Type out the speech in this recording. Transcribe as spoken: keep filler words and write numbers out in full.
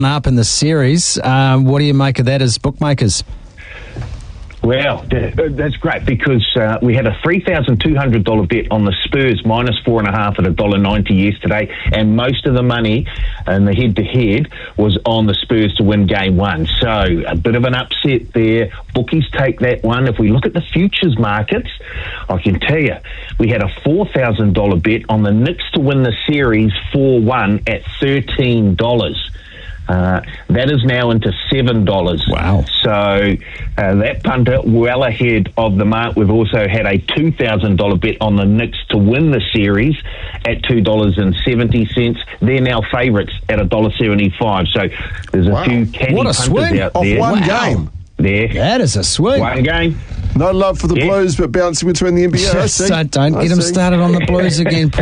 up in the series. Um, what do you make of that as bookmakers? Well, that's great because uh, we had a three thousand two hundred dollars bet on the Spurs minus four and a half at one dollar ninety yesterday, and most of the money in the head-to-head was on the Spurs to win game one. So a bit of an upset there. Bookies take that one. If we look at the futures markets, I can tell you, we had a four thousand dollars bet on the Knicks to win the series four one at thirteen dollars. Uh, that is now into seven dollars. Wow. So uh, that punter well ahead of the mark. We've also had a two thousand dollars bet on the Knicks to win the series at two dollars seventy. They're now favourites at one dollar seventy-five. So there's a Wow. few candy What a punters swing out Off there. one Wow. game. There. That is a swing. One game. No love for the Yeah. Blues, but bouncing between the N B A. I see. So don't I get him see. started on the Blues again.